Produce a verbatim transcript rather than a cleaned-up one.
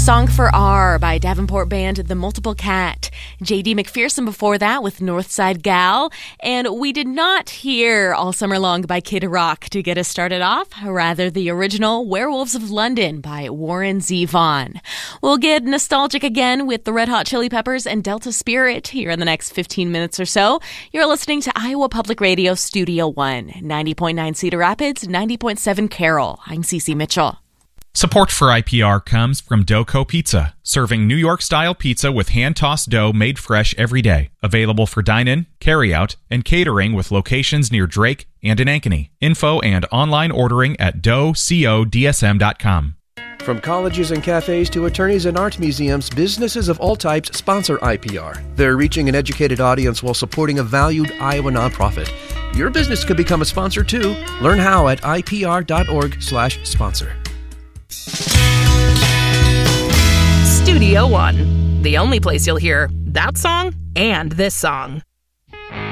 Song for R by Davenport band The Multiple Cat. J D McPherson before that with Northside Gal. And we did not hear All Summer Long by Kid Rock to get us started off. Rather, the original Werewolves of London by Warren Zevon. We'll get nostalgic again with the Red Hot Chili Peppers and Delta Spirit here in the next fifteen minutes or so. You're listening to Iowa Public Radio Studio One, ninety point nine Cedar Rapids, ninety point seven Carroll. I'm Cece Mitchell. Support for I P R comes from Doco Pizza, serving New York-style pizza with hand-tossed dough made fresh every day. Available for dine-in, carry-out, and catering with locations near Drake and in Ankeny. Info and online ordering at dough co d s m dot com. From colleges and cafes to attorneys and art museums, businesses of all types sponsor I P R. They're reaching an educated audience while supporting a valued Iowa nonprofit. Your business could become a sponsor too. Learn how at I P R dot org slash sponsor. Studio One, the only place you'll hear that song and this song.